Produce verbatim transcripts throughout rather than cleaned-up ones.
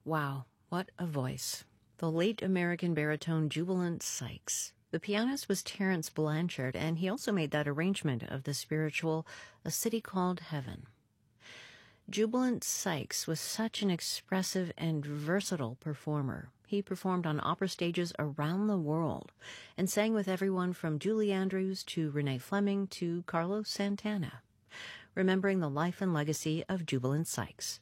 Wow, what a voice. The late American baritone Jubilant Sykes. The pianist was Terence Blanchard, and he also made that arrangement of the spiritual A City Called Heaven. Jubilant Sykes was such an expressive and versatile performer. He performed on opera stages around the world and sang with everyone from Julie Andrews to Renee Fleming to Carlos Santana. Remembering the life and legacy of Jubilant Sykes.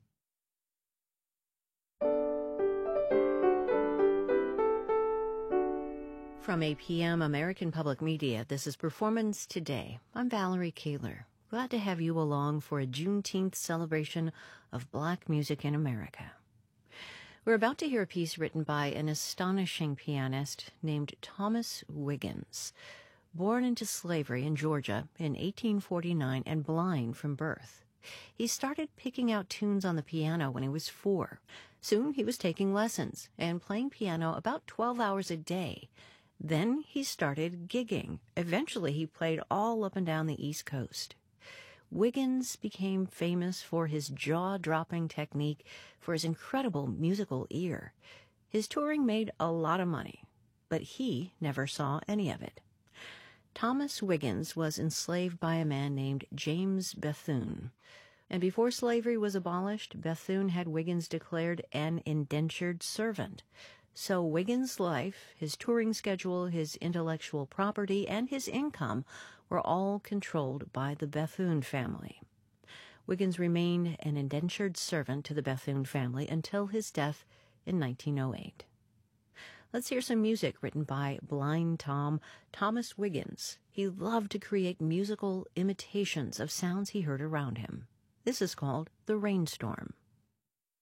From A P M American Public Media, this is Performance Today. I'm Valerie Kaler. Glad to have you along for a Juneteenth celebration of Black music in America. We're about to hear a piece written by an astonishing pianist named Thomas Wiggins. Born into slavery in Georgia in eighteen forty-nine and blind from birth, he started picking out tunes on the piano when he was four. Soon he was taking lessons and playing piano about twelve hours a day. Then he started gigging. Eventually, he played all up and down the East Coast. Wiggins became famous for his jaw-dropping technique, for his incredible musical ear. His touring made a lot of money, but he never saw any of it. Thomas Wiggins was enslaved by a man named James Bethune. And before slavery was abolished, Bethune had Wiggins declared an indentured servant. So Wiggins' life, his touring schedule, his intellectual property, and his income were all controlled by the Bethune family. Wiggins remained an indentured servant to the Bethune family until his death in nineteen oh eight. Let's hear some music written by Blind Tom, Thomas Wiggins. He loved to create musical imitations of sounds he heard around him. This is called The Rainstorm.